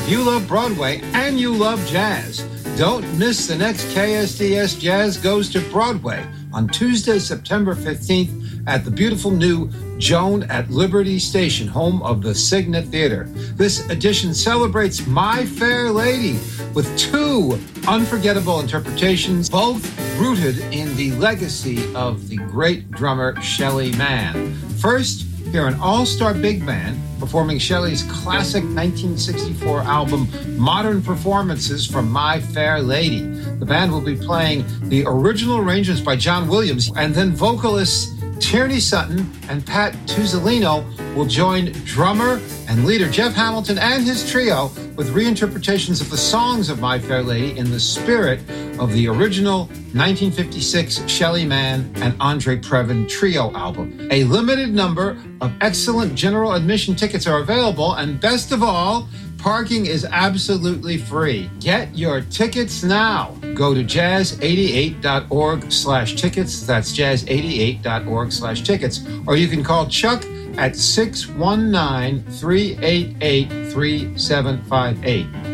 If you love Broadway and you love jazz, don't miss the next KSDS Jazz Goes to Broadway on Tuesday, September 15th at the beautiful new Joan at Liberty Station, home of the Cygnet Theater. This edition celebrates My Fair Lady with two unforgettable interpretations, both rooted in the legacy of the great drummer Shelly Manne. First, hear an all-star big band performing Shelly's classic 1964 album, Modern Performances from My Fair Lady. The band will be playing the original arrangements by John Williams, and then vocalists Tierney Sutton and Pat Tuzzolino will join drummer and leader Jeff Hamilton and his trio with reinterpretations of the songs of My Fair Lady in the spirit of the original 1956 Shelly Manne and Andre Previn trio album. A limited number of excellent general admission tickets are available, and best of all, parking is absolutely free. Get your tickets now. Go to jazz88.org/tickets. That's jazz88.org/tickets. Or you can call Chuck at 619-388-3758.